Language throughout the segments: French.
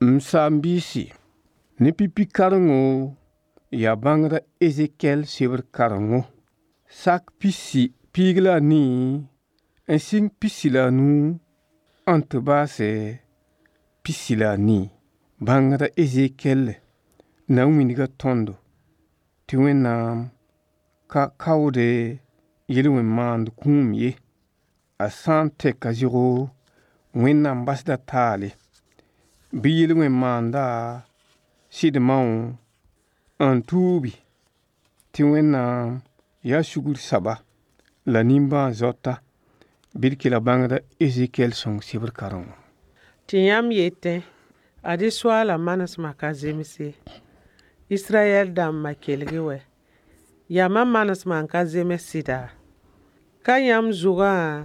Msambisi ni pipi karango ya bangra Ezekiel sever karango sak pisi pigla ni en sing pisila nu antebase pisila ni bangra Ezekiel na winiga tondo ti Wẽnnaam ka kaoode yelwen maand kũum ye a sã n tɛka zɩgo Wẽnnaam basda taale bɩ yelwen maanda sɩdmã wã n tuubi tɩ Wẽnnaam yaa sugr saba la nimbãan zɔta bɩd la bãngda Ezekiel sõng sɩbr karengã. Tɩ yãmb yetẽ, ad y soaala manesmã ka zemse. Israyɛl dãmbã kelge wɛ. Yamã manesmã n ka zems sɩda. Ka yãmb zugã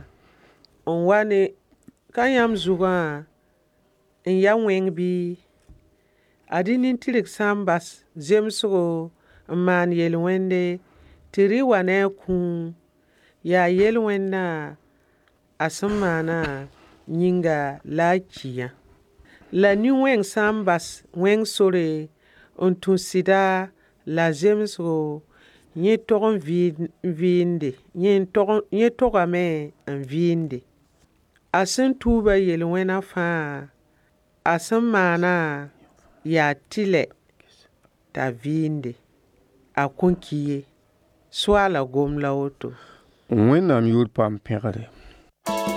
n ya wẽng bɩ? Ad y nin-tɩrg sã n bas zemsgo n maan yel-wẽnde tɩ rɩ wa ne a kũum yaa yel-wẽndã a sẽn maana yĩnga la a kiyã. La nin-wẽng sã n bas wẽng sore n tũ sɩda la zemsgo, yẽ togame n vɩɩnde. A sẽn tuuba yel-wẽna fãa, a sẽn maana yaa tɩlɛ t'a vɩɩnde. A kõn ki ye. Soaala gom la woto. Wẽnnaam yʋʋr paam pẽgre.